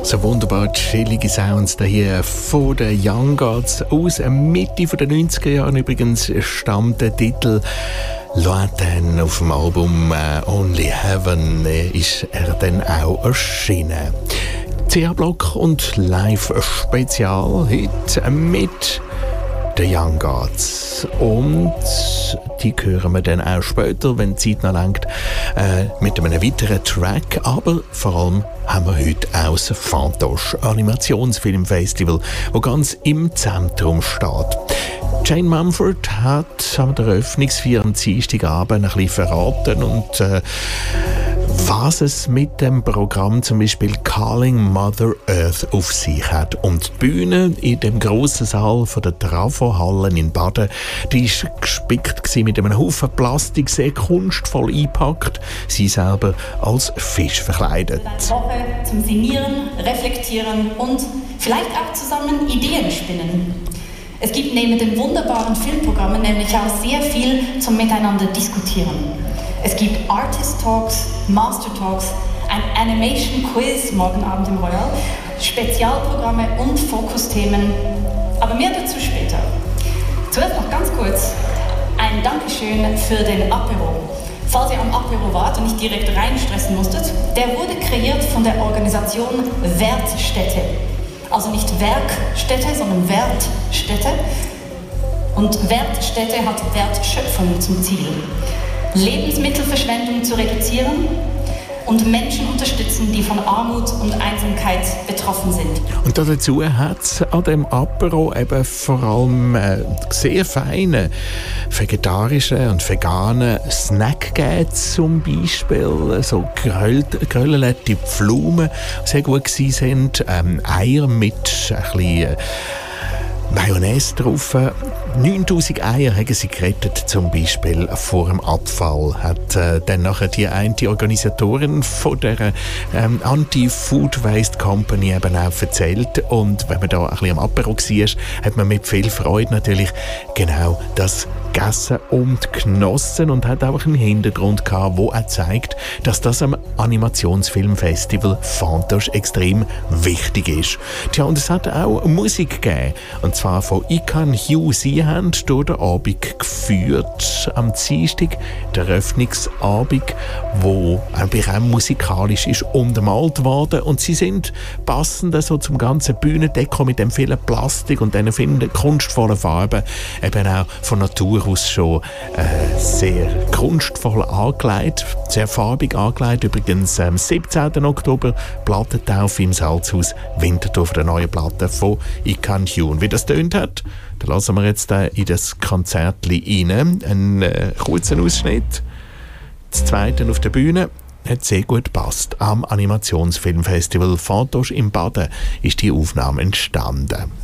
So wunderbar chillige Sounds hier von den Young Gods aus Mitte der 90er Jahre. Übrigens stammt der Titel Lointain auf dem Album Only Heaven ist er dann auch erschienen. CH-Block und Live-Spezial heute mit den Young Gods. Und die hören wir dann auch später, wenn die Zeit noch reicht, mit einem weiteren Track. Aber vor allem haben wir heute auch das Fantoche Animationsfilmfestival, das ganz im Zentrum steht. Jane Mumford hat an der Eröffnungsfeier am Dienstagabend ein bisschen verraten und was es mit dem Programm zum Beispiel Calling Mother Earth auf sich hat. Und die Bühne in dem grossen Saal von der Trafo-Hallen in Baden, die war gespickt mit einem Haufen Plastik, sehr kunstvoll eingepackt, sie selber als Fisch verkleidet. Eine Woche zum Sinnieren, Reflektieren und vielleicht auch zusammen Ideen spinnen. Es gibt neben den wunderbaren Filmprogrammen nämlich auch sehr viel zum Miteinander diskutieren. Es gibt Artist Talks, Master Talks, ein Animation Quiz morgen Abend im Royal, Spezialprogramme und Fokusthemen. Aber mehr dazu später. Zuerst noch ganz kurz ein Dankeschön für den Apero. Falls ihr am Apero wart und nicht direkt reinstressen musstet, der wurde kreiert von der Organisation Wertstätte. Also nicht Werkstätte, sondern Wertstätte. Und Wertstätte hat Wertschöpfung zum Ziel. Lebensmittelverschwendung zu reduzieren und Menschen unterstützen, die von Armut und Einsamkeit betroffen sind. Und dazu hat es an dem Apero eben vor allem sehr feine vegetarische und vegane Snack gegeben, zum Beispiel so geröllete Pflaumen, die sehr gut waren, Eier mit ein bisschen Mayonnaise drauf. 9000 Eier haben sie gerettet, zum Beispiel vor dem Abfall, hat dann nachher die eine Organisatorin von der Anti-Food Waste Company eben auch erzählt. Und wenn man da ein bisschen am Apero war, hat man mit viel Freude natürlich genau das gegessen und genossen und hat auch einen Hintergrund gehabt, der auch zeigt, dass das am Animationsfilmfestival Fantoche extrem wichtig ist. Tja, und es hat auch Musik gegeben, und zwar von Ikan Hugh. Sie haben durch den Abend geführt, am Dienstag, der Eröffnungsabend, wo auch musikalisch ist untermalt worden, und sie sind passend so zum ganzen Bühnendeko mit dem vielen Plastik und diesen vielen kunstvollen Farben eben auch von Natur aus schon sehr kunstvoll angelegt, sehr farbig angelegt. Übrigens am 17. Oktober Plattentaufe im Salzhaus Winterthur für der neuen Platte von Ikan Hugh. Und wie das tönt hat, da lassen wir jetzt in das Konzert rein. Einen kurzen Ausschnitt. Das zweite auf der Bühne hat sehr gut gepasst. Am Animationsfilmfestival Fantoche im Baden ist die Aufnahme entstanden.